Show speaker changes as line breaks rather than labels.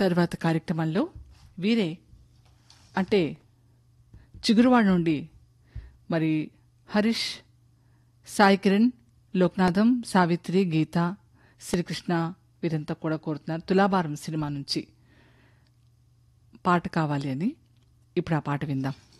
తర్వాత కార్యక్రమంలో వీరే అంటే చిగురువాడ నుండి మరి హరీష్, సాయి కిరణ్, లోక్నాథం, సావిత్రి, గీత, శ్రీకృష్ణ వీరంతా కూడా కోరుతున్నారు తులాభారం సినిమా నుంచి పాట కావాలి అని. ఇప్పుడు ఆ పాట విందాం.